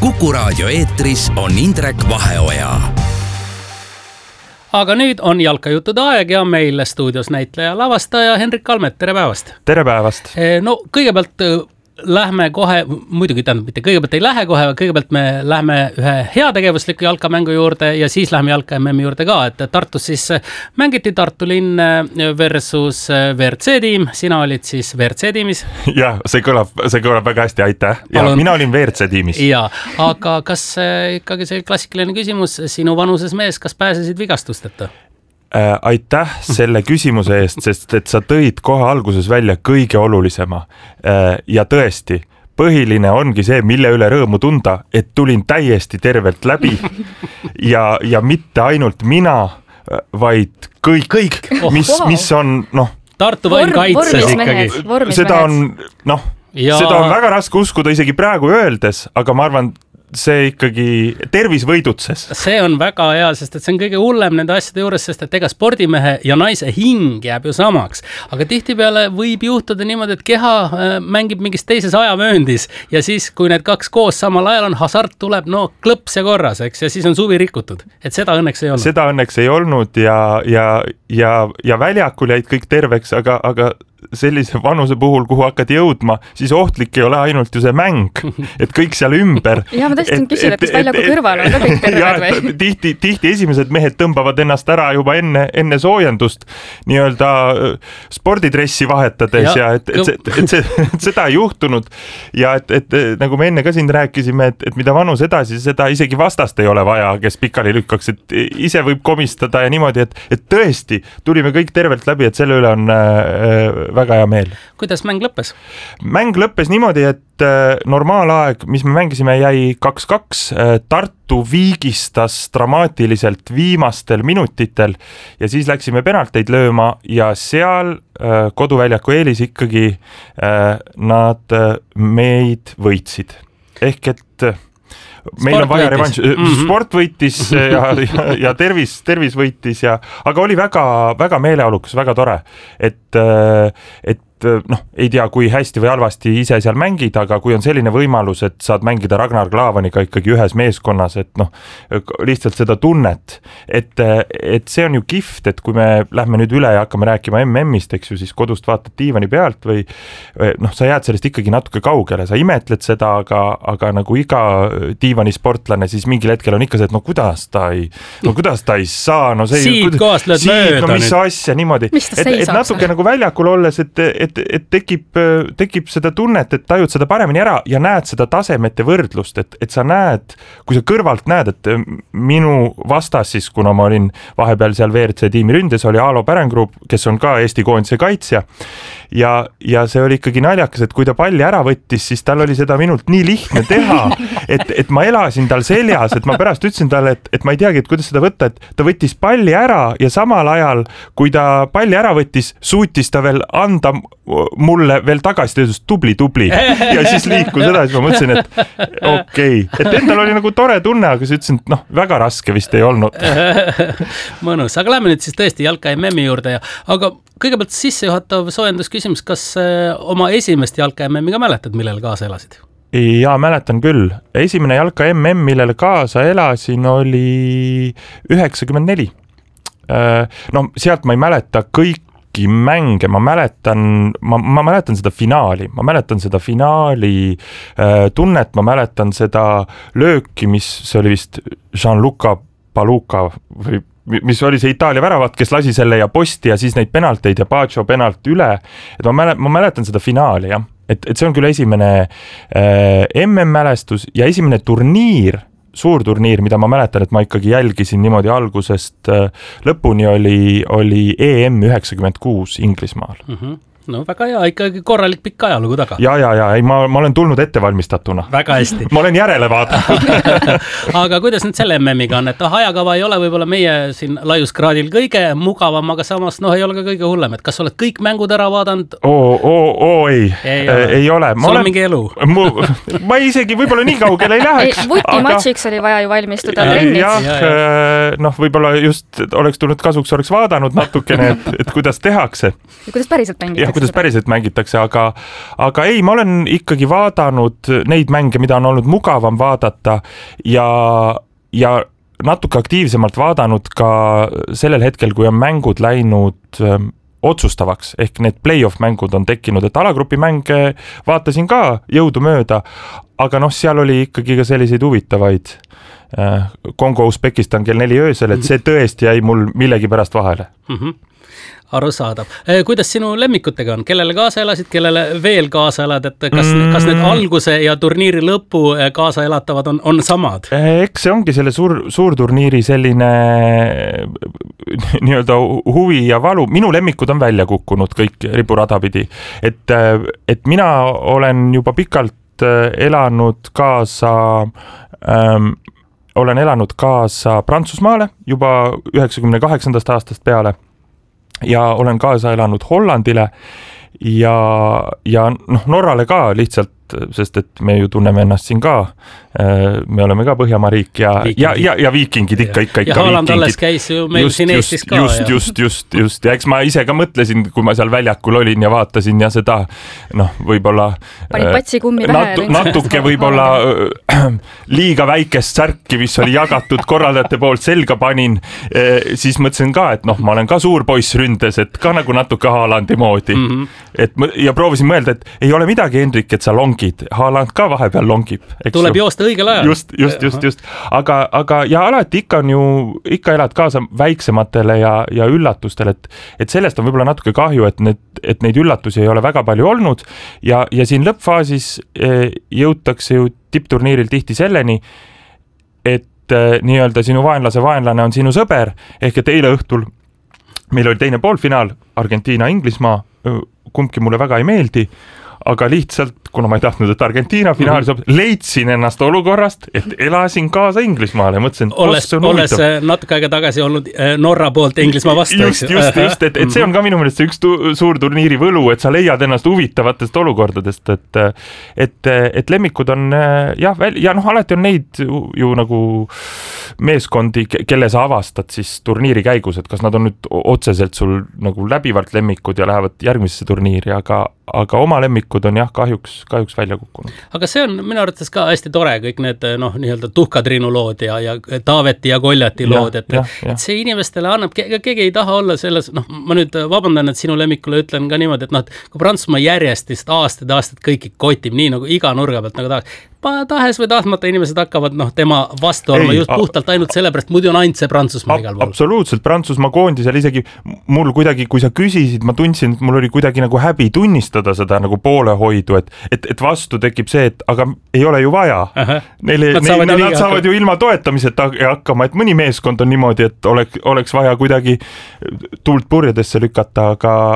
Kuku Raadio eetris on Indrek Vaheoja. Aga nüüd on jalkajuttude aeg ja meil stuudios näitleja lavastaja Henrik Kalmet, tere päevast! Tere päevast! No kõigepealt lähme kohe, muidugi tähendab mitte kõigepealt ei lähe kohe, kõigepealt me lähme ühe heategevusliku jalkamängu juurde ja siis lähme jalka MM juurde ka, et Tartus siis mängiti Tartu linn versus WRC tiim, sina olid siis WRC tiimis. Jah, see kõlab väga hästi, aitäh. Ja mina olin WRC tiimis. Ja, aga kas ikkagi see klassikaline küsimus, sinu vanuses mees, kas pääsesid vigastusteta? Aitäh selle küsimuse eest, sest et sa tõid kohe alguses välja kõige olulisema. Ja tõesti, põhiline ongi see, mille üle rõõmu tunda, et tulin täiesti tervelt läbi ja mitte ainult mina, vaid kõik mis on, Tartu vaim kaitses ikkagi. Seda on väga raske uskuda isegi praegu öeldes, aga ma arvan, see ikkagi tervis võidutses. See on väga hea, sest et see on kõige hullem nende asjade juures, sest et ega spordimehe ja naise hing jääb ju samaks. Aga tihtipeale võib juhtuda niimoodi, et keha mängib mingis teises ajamööndis ja siis, kui need kaks koos samal ajal on, hasart tuleb, klõps ja korras, eks, ja siis on suvi rikutud. Et seda õnneks ei olnud. Seda õnneks ei olnud ja väljakul jäid kõik terveks, aga sellise vanuse puhul, kuhu hakkad jõudma, siis ohtlik ei ole ainult ju see mäng, et kõik seal ümber. Ja ma tõesti küsin, et kas väljaku kõrval on ka kõik terved või? Tihti esimesed mehed tõmbavad ennast ära juba enne soojendust nii-öelda spordidressi vahetades ja et seda ei juhtunud ja et nagu me enne ka siin rääkisime, et mida vanus edasi, seda isegi vastast ei ole vaja, kes pikali lükkaks, et ise võib komistada ja niimoodi, et tõesti tulime kõik tervelt läbi, et selle üle on väga hea meel. Kuidas mäng lõppes? Mäng lõppes niimoodi, et normaalaeg, mis me mängisime, jäi 2-2. Tartu viigistas dramaatiliselt viimastel minutitel ja siis läksime penalteid lööma ja seal koduväljaku eelis ikkagi nad meid võitsid. Ehk et meil on vaja revanš. Sport võitis ja tervis võitis aga oli väga, väga meeleolukas, väga tore, et ei tea, kui hästi või halvasti ise seal mängid, aga kui on selline võimalus, et saad mängida Ragnar Klavaniga ikkagi ühes meeskonnas, et lihtsalt seda tunnet, et see on ju kihvt, et kui me lähme nüüd üle ja hakkame rääkima MM-ist, eks ju, siis kodust vaatad diivani pealt või sa jääd sellest ikkagi natuke kaugele, sa imetled seda, aga nagu iga diivanisportlane, siis mingil hetkel on ikka see, et kuidas ta ei saa, siit kohast lööd mööda mis asja niimoodi, et natuke nagu väljakul olles, et tekib seda tunnet, et tajud seda paremini ära ja näed seda tasemete võrdlust, et sa näed, kui sa kõrvalt näed, et minu vastas siis, kuna ma olin vahepeal seal WRC tiimi ründes, oli Aalo Pärengrupp, kes on ka Eesti koondise kaitsja ja see oli ikkagi naljakas, et kui ta palli ära võttis, siis tal oli seda minult nii lihtne teha, et ma elasin tal seljas, et ma pärast ütlesin talle, et ma ei teagi, et kuidas seda võtta, et ta võttis palli ära ja samal ajal, kui ta palli ära võttis, suutis ta veel anda mulle veel tagasi teadust tubli ja siis liikus edasi, ma mõtlesin, et okei. Et endal oli nagu tore tunne, aga siis ütlesin, et väga raske vist ei olnud. Mõnus, aga lähme nüüd siis tõesti jalka MM-i juurde aga kõigepealt sissejuhatav soojendusküsimus, kas oma esimest jalka MM-i ka mäletad, millele kaasa elasid? Ja mäletan küll. Esimene jalka MM, millele kaasa elasin, oli 94. Sealt ma ei mäleta kõiki mänge, ma mäletan seda finaali, tunnet, ma mäletan seda lööki, see oli vist Gianluca Paluca või mis oli see Itaalia väravat, kes lasi selle ja posti ja siis neid penalteid ja Baggio penalt üle, et ma mäletan seda finaali, jah. Et see on küll esimene MM-mälestus ja esimene turniir, suur turniir, mida ma mäletan, et ma ikkagi jälgisin niimoodi algusest lõpuni oli EM 96 Inglismaal. No väga hea, ikkagi korralik pikk ajalugu taga. Ja, ma olen tulnud ettevalmistatuna. Väga hästi. Ma olen järele vaadanud. Aga kuidas nüüd selle MM-iga on, et ajakava ei ole võib-olla meie siin laiuskraadil kõige mugavam, aga samas ei ole ka kõige hullem, et kas oled kõik mängud ära vaadanud? Ei ole. Sul on mingi elu? Ma isegi võib-olla nii kaugele ei läheks. Vutimatšiks oli vaja ju valmistuda trennid. Jah, võib-olla just oleks tulnud kasuks, oleks vaadanud natukene, et kuidas tehakse. Ja kuidas päriselt mängida? kuidas päriselt mängitakse, aga ei, ma olen ikkagi vaadanud neid mänge, mida on olnud mugavam vaadata ja natuke aktiivsemalt vaadanud ka sellel hetkel, kui on mängud läinud otsustavaks, ehk need play-off mängud on tekkinud, et alagrupi mänge vaatasin ka jõudumööda, aga seal oli ikkagi ka selliseid huvitavaid Kongo, Usbekistan kell 4 öösel, et see tõesti jäi mul millegi pärast vahele. Arusaadav. Kuidas sinu lemmikutega on? Kellele kaasa elasid, kellele veel kaasa elad? Et kas need alguse ja turniiri lõpu kaasa elatavad on samad? Eks see ongi selle suurturniiri selline nii-öelda huvi ja valu. Minu lemmikud on välja kukkunud kõik riburada pidi. Et mina olen juba pikalt elanud kaasa Prantsusmaale juba 98. aastast peale. Ja olen kaasa elanud Hollandile ja Norrale ka lihtsalt, sest et me ju tunneme ennast siin ka, me oleme ka Põhjamaa riik ja viikingid ikka. Ja Haaland alles käis ju meil siin Eestis ka. Just. Ja eks ma ise ka mõtlesin, kui ma seal väljakul olin ja vaatasin ja seda, võib-olla panid patsi kummi pähe. Natuke võib-olla liiga väikest särki, mis oli jagatud korraldajate poolt selga panin, siis mõtlesin ka, et ma olen ka suur poiss ründes, et ka nagu natuke Haalandi moodi. Ja proovisin mõelda, et ei ole midagi, Hendrik, et sa longid. Haaland ka vahepeal longib. Tuleb joosta õigel ajal. Just. Aga ja alati ikka elad kaasa väiksematele ja üllatustele, et sellest on võib-olla natuke kahju, et neid üllatusi ei ole väga palju olnud ja siin lõppfaasis jõutakse ju tippturniiril tihti selleni, et nii-öelda sinu vaenlane on sinu sõber, ehk et eile õhtul meil oli teine poolfinaal, Argentiina-Inglismaa, kumbki mulle väga ei meeldi, aga lihtsalt, kuna ma ei tahtnud, et Argentiina finaali saab, leidsin ennast olukorrast, et elasin kaasa Inglismaale. Mõtlesin, olles natuke aega tagasi olnud Norra poolt Inglismaa vastu. Just, et see on ka minu meelest üks suur turniiri võlu, et sa leiad ennast huvitavatest olukordadest, et lemmikud on ja alati on neid ju nagu meeskondi, kelle sa avastad siis turniiri käigus, et kas nad on nüüd otseselt sul nagu läbivalt lemmikud ja lähevad järgmisesse turniiri, aga oma lemmikud on kahjuks välja kukkunud. Aga see on minu arvates ka hästi tore, kõik need nii-öelda Tuhkatriinu lood ja Taaveti ja Koljati lood, et see inimestele annab, keegi ei taha olla selles, ma nüüd vabandan, et sinu lemmikule ütlen ka niimoodi, et kui Prantsusmaa järjestist aastad kõiki kotib, nii nagu iga nurga pealt nagu tahes või tahtmata inimesed hakkavad tema vastu olema just puhtalt ainult sellepärast, muidu on ainult see Prantsusmaa igal pool. Absoluutselt, Prantsusmaa koondisel isegi mul kuidagi, kui sa küsisid, ma tundsin, et mul oli kuidagi nagu häbi tunnistada seda nagu poolehoidu, et vastu tekib see, et aga ei ole ju vaja. Nad saavad ju ilma toetamiseta hakkama, et mõni meeskond on niimoodi, et oleks vaja kuidagi tuult purjedesse lükata,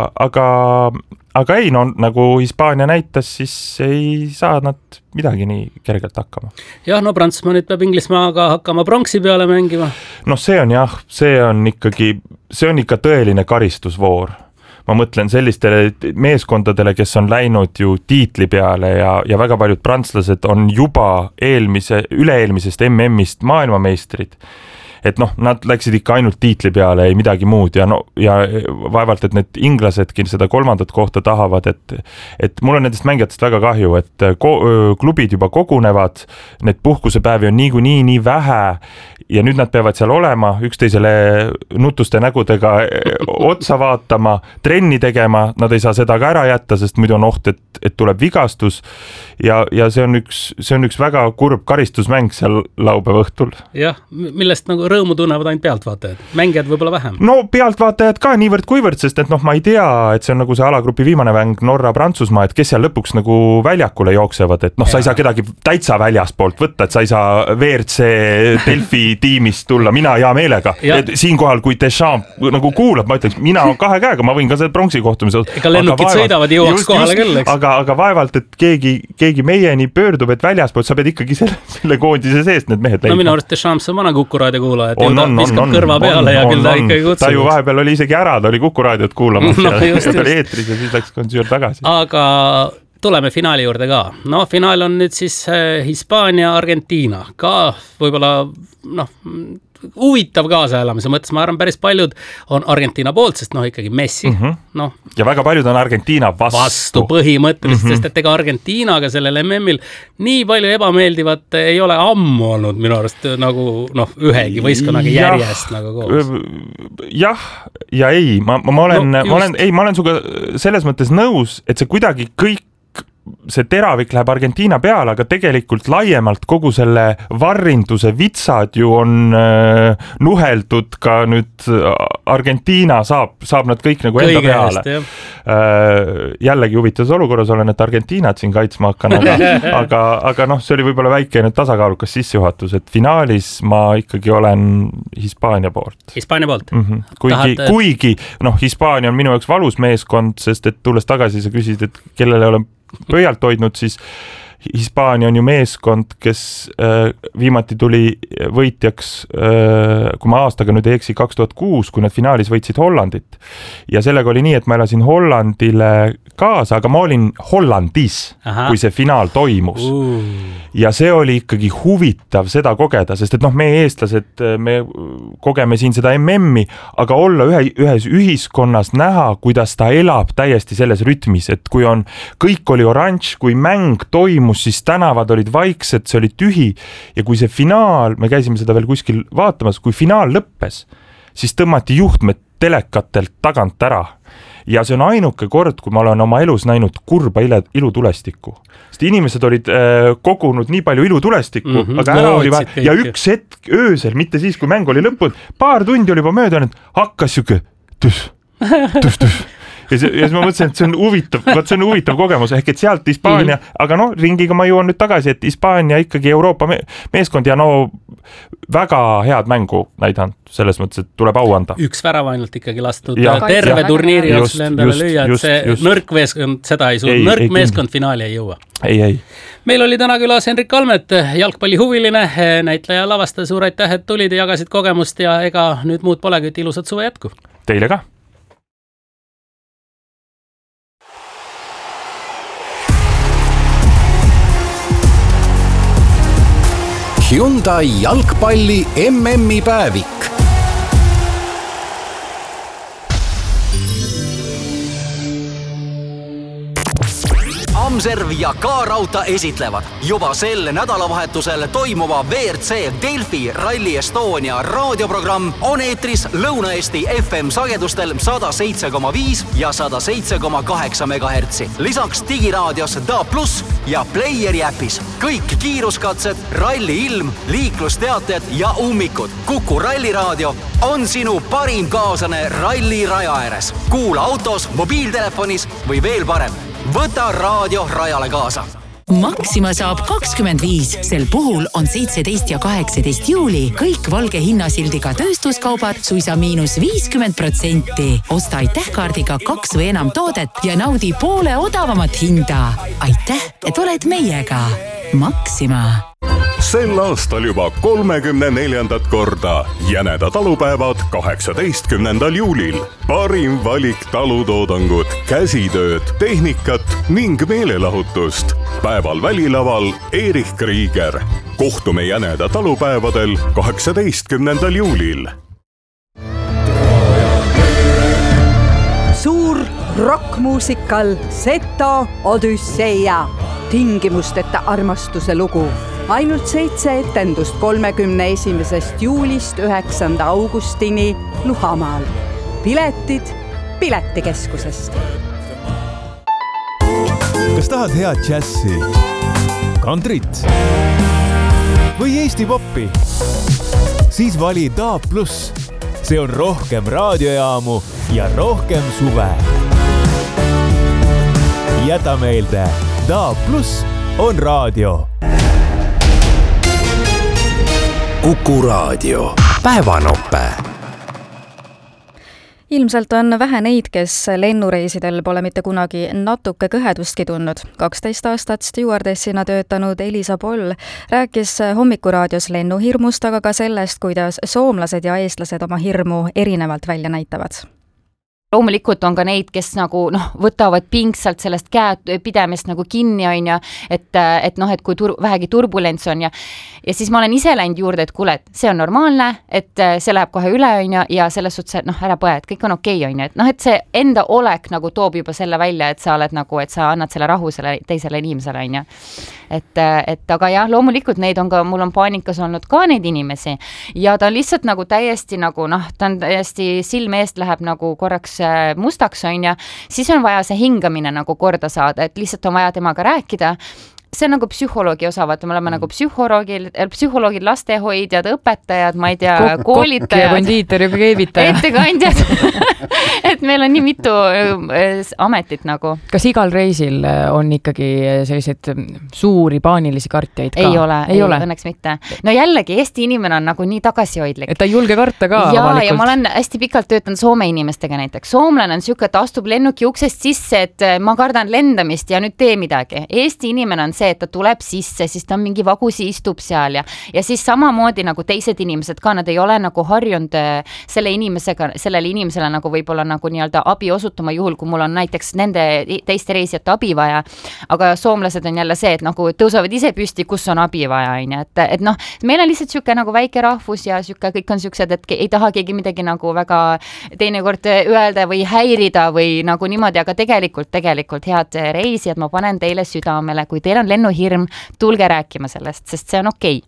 aga ei, nagu Hispaania näitas, siis ei saa nad midagi nii kergelt hakkama. Jah, Prantsusmaa nüüd peab Inglismaaga hakkama pronksi peale mängima. See on ikka tõeline karistusvoor. Ma mõtlen sellistele meeskondadele, kes on läinud ju tiitli peale ja väga paljud prantslased on juba üle-eelmisest MM-ist maailmameistrid. Et nad läksid ikka ainult tiitli peale, ei midagi muud ja vaevalt, et need inglasedki seda kolmandat kohta tahavad, et mul on nendest mängijatest väga kahju, et klubid juba kogunevad, need puhkusepäevi on nii vähe ja nüüd nad peavad seal olema, üksteisele nutuste nägudega otsa vaatama, trenni tegema, nad ei saa seda ka ära jätta, sest muidu on oht, et tuleb vigastus ja see on üks väga kurb karistusmäng seal laupäeva õhtul. Jah, millest nagu rõõmu tunnevad ainult pealtvaatajad, mängijad võib-olla vähem. Pealtvaatajad ka niivõrd kuivõrd, sest et ma ei tea, et see on nagu see alagrupi viimane mäng Norra-Prantsusmaa, et kes seal lõpuks nagu väljakule jooksevad, et sa ei saa kedagi täitsa väljaspoolt võtta, et sa ei saa WRC Delfi tiimist tulla, mina hea meelega. Siinkohal, kui Deschamps nagu kuulab, ma ütleks, mina 2 käega, ma võin ka selle pronksi kohtumise. Ega lennukid sõidavad jõuaks kohale küll, eks. Aga vaevalt, et keegi meieni pöördub, et väljaspoolt sa pead ikkagi selle koondise seest need mehed leidma. Minu arust Deschamps on vana Kukuraadio kuulaja, et ta viskab kõrva peale ja küll ta ikkagi kutsub. Ta ju vahepeal oli isegi ära, ta oli Kukuraadiot kuulamas ja ta oli eetris ja siis läks kontsjoon tagasi. Aga tuleme finaali juurde ka. Finaal on nüüd siis Hispaania, Argentiina. Ka võib-olla huvitav kaasaelamise mõttes, ma arvan, päris paljud on Argentiina poolt, sest ikkagi Messi, ja väga paljud on Argentiina vastu põhimõtteliselt, sest et ega Argentiinaga sellel MM-il nii palju ebameeldivat ei ole ammu olnud minu arust nagu ühegi võistkonnaga järjest nagu koos. Jah ja ei, ma olen suga selles mõttes nõus, et see kuidagi kõik see teravik läheb Argentiina peale, aga tegelikult laiemalt kogu selle varrinduse vitsad ju on nuheldud ka nüüd Argentiina saab nad kõik nagu enda peale. Jällegi huvitavas olukorras olen, et Argentiinat siin kaitsma hakkan, aga see oli võib-olla väike tasakaalukas sissejuhatus, et finaalis ma ikkagi olen Hispaania poolt. Hispaania poolt? Kuigi Hispaania on minu jaoks valus meeskond, sest et tulles tagasi sa küsisid, et kellele olen pöialt hoidnud, siis Hispaania on ju meeskond, kes viimati tuli võitjaks, kui ma aastaga nüüd ei eksi, 2006, kui nad finaalis võitsid Hollandit. Ja sellega oli nii, et ma elasin Hollandile kaasa, aga ma olin Hollandis, kui see finaal toimus. Ja see oli ikkagi huvitav seda kogeda, sest et meie eestlased, me kogeme siin seda MM-i, aga olla ühes ühiskonnas näha, kuidas ta elab täiesti selles rütmis, et kui kõik oli oranž, kui mäng toimus, siis tänavad olid vaiksed, see oli tühi ja kui see finaal, me käisime seda veel kuskil vaatamas, kui finaal lõppes, siis tõmmati juhtmed telekatelt tagant ära. Ja see on ainuke kord, kui ma olen oma elus näinud kurba ilutulestikku. Sest inimesed olid kogunud nii palju ilutulestikku, aga ära oli vaja. Ja üks hetk öösel, mitte siis, kui mäng oli lõppunud, paar tundi oli juba mööda, hakkas siuke tüs. Ja siis ma mõtlesin, et see on huvitav kogemus, ehk et sealt Hispaania, aga ringiga ma jõuan nüüd tagasi, et Hispaania ikkagi Euroopa meeskond ja väga head mängu näidanud, selles mõttes, et tuleb au anda. Üks värav ainult ikkagi lastud terve turniiri jooksul endale lüüa, et see nõrk meeskond seda ei suud, nõrk meeskond finaali ei jõua. Ei. Meil oli täna külas Henrik Almet, jalgpallihuviline, näitleja lavastaja, suur aitäh, et tulid ja jagasid kogemust ja ega nüüd muud polegi, et ilusat suve jätku. Teile ka. Hyundai jalgpalli MM-i päevik. Amserv ja K-Rauta esitlevad juba sel nädalavahetusel toimuva WRC Delfi Rally Estonia raadioprogramm on eetris Lõuna-Eesti FM sagedustel 107,5 ja 107,8 MHz. Lisaks digiraadios DA+ ja Playeri äpis. Kõik kiiruskatsed, ralli ilm, liiklusteated ja ummikud. Kuku ralliraadio on sinu parim kaaslane ralli raja ääres. Kuula autos, mobiiltelefonis või veel parem. Võta raadio rajale kaasa. Maxima saab 25. Sel puhul on 17 ja 18 juuli kõik valge hinnasildiga tööstuskaubad suisa -50%. Osta aitähkaardiga 2 või enam toodet ja naudi poole odavamat hinda. Aitäh, et oled meiega. Maxima. Sel aastal juba 34. korda Jäneda talupäevad 18. juulil. Parim valik talutoodangut, käsitööd, tehnikat ning meelelahutust. Päeval välilaval Erich Krieger. Kohtume Jäneda talupäevadel 18. juulil. Suur rockmuusikal Seto Odüsseia. Tingimusteta armastuse lugu. Ainult 7 etendust 31. juulist 9. augustini Luhamaal. Piletid Piletikeskusest. Kas tahad head džässi, kantrit või Eesti poppi? Siis vali DA+. See on rohkem raadiojaamu ja rohkem suve. Jäta meelde, DA+ on raadio. Kuku raadio. Päevanoppe. Ilmselt on vähe neid, kes lennureisidel pole mitte kunagi natuke kõhedustki tundnud. 12 aastat stewardessina töötanud Elisa Poll rääkis Hommikuraadios lennuhirmust, aga ka sellest, kuidas soomlased ja eestlased oma hirmu erinevalt välja näitavad. Loomulikult on ka neid, kes nagu võtavad pingsalt sellest käed pidemist nagu kinni on ja et kui vähegi turbulents on ja siis ma olen ise läinud juurde, et kuule, et see on normaalne, et see läheb kohe üle on ja selles suhtes, et ära põe, et kõik on okei on ja et see enda olek nagu toob juba selle välja, et sa oled nagu, et sa annad selle rahu selle teisele inimesele on ja et aga jah, loomulikult neid on ka, mul on paanikas olnud ka neid inimesi ja ta on lihtsalt nagu täiesti nagu ta on täiesti silme eest läheb nagu korraks mustaks on ja siis on vaja see hingamine nagu korda saada, et lihtsalt on vaja temaga rääkida. See on nagu psühholoogi osa, vaata, me oleme nagu psühholoogid, lastehoidjad, õpetajad, ma ei tea, koolitajad. Kokk ja kondiitor ja keevitaja. Ettekandjad. Et meil on nii mitu ametit nagu. Kas igal reisil on ikkagi selliseid suuri paanilisi kartjaid ka? Ei ole, õnneks mitte. No jällegi, Eesti inimene on nagu nii tagasihoidlik. Et ta ei julge karta ka avalikult. Ja ma olen hästi pikalt töötanud Soome inimestega näiteks. Soomlane on siuke, et astub lennuki uksest sisse, et ma kardan lendamist ja nüüd tee midagi. Eesti inimene on see, et ta tuleb sisse, siis ta on mingi vagusi istub seal ja siis samamoodi nagu teised inimesed ka, nad ei ole nagu harjunud sellele inimesele nagu võib-olla nagu nii-öelda abi osutama juhul, kui mul on näiteks nende teiste reisijate abi vaja, aga soomlased on jälle see, et nagu tõusevad ise püsti, kus on abi vaja, et meil on lihtsalt siuke nagu väike rahvus ja siuke, kõik on siuksed, et ei taha keegi midagi nagu väga teinekord öelda või häirida või nagu niimoodi, aga tegelikult head reisijad, ma panen teile südamele, kui teil on lennuhirm, tulge rääkima sellest, sest see on okei.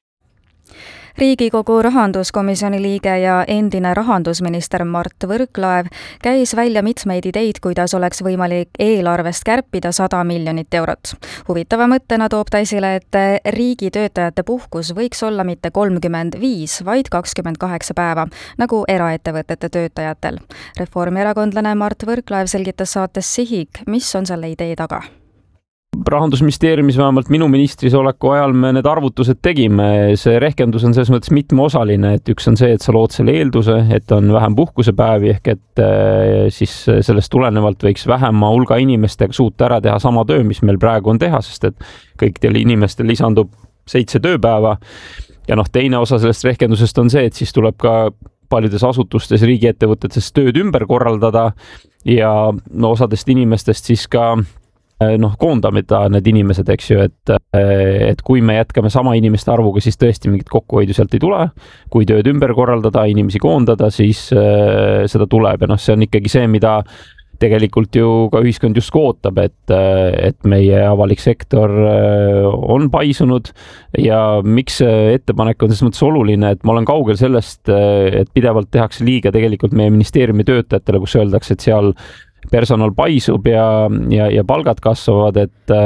Riigikogu rahanduskomisjoni liige ja endine rahandusminister Mart Võrklaev käis välja mitmeid ideid, kuidas oleks võimalik eelarvest kärpida 100 miljonit eurot. Huvitava mõttena toob ta esile, et riigitöötajate puhkus võiks olla mitte 35, vaid 28 päeva, nagu eraettevõtete töötajatel. Reformierakondlane Mart Võrklaev selgitas saates Sihik, mis on selle idee taga. Rahandusministeeriumis vähemalt minu ministris oleku ajal me need arvutused tegime. See rehkendus on selles mõttes mitmeosaline, et üks on see, et sa lood selle eelduse, et on vähem puhkusepäevi ehk et siis sellest tulenevalt võiks vähema hulga inimestega suuta ära teha sama töö, mis meil praegu on teha, sest et kõikidel inimestel lisandub 7 tööpäeva. Ja teine osa sellest rehkendusest on see, et siis tuleb ka paljudes asutustes, riigiettevõtetes tööd ümber korraldada ja osadest inimestest siis ka koondamida need inimesed, eks ju, et kui me jätkame sama inimeste arvuga, siis tõesti mingit kokkuhoidu sealt ei tule. Kui tööd ümber korraldada, inimesi koondada, siis seda tuleb ja see on ikkagi see, mida tegelikult ju ka ühiskond just ootab, et meie avalik sektor on paisunud ja miks see ettepanek on selles mõttes oluline, et ma olen kaugel sellest, et pidevalt tehakse liiga tegelikult meie ministeeriumi töötajatele, kus öeldakse, et seal personal paisub ja palgad kasvavad,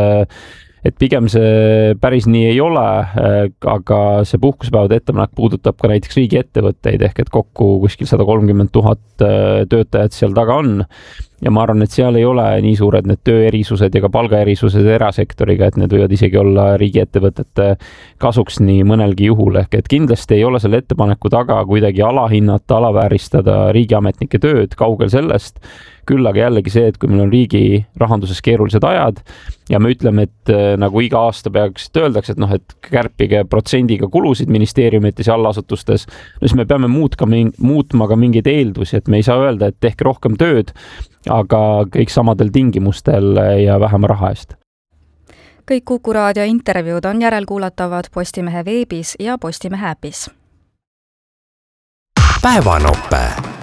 et pigem see päris nii ei ole, aga see puhkusepäevade ettepanek puudutab ka näiteks riigiettevõtteid ehk et kokku kuskil 130 000 töötajat seal taga on. Ja ma arvan, et seal ei ole nii suured need tööerisused ja ka palgaerisused erasektoriga, et need võivad isegi olla riigiettevõtete kasuks nii mõnelgi juhul. Ehk et kindlasti ei ole selle ettepaneku taga kuidagi alahinnata, alavääristada riigiametnike tööd, kaugel sellest. Küll aga jällegi see, et kui meil on riigi rahanduses keerulised ajad ja me ütleme, et nagu iga aasta peaks öeldakse, et kärpige protsendiga kulusid ministeeriumites ja allasutustes, siis me peame muutma ka mingeid eeldusi, et me ei saa öelda, et tehke rohkem tööd, aga kõik samadel tingimustel ja vähem raha eest. Kõik Kuku raadio intervjuud on järelkuulatavad Postimehe veebis ja Postimehe äpis. Päevanope.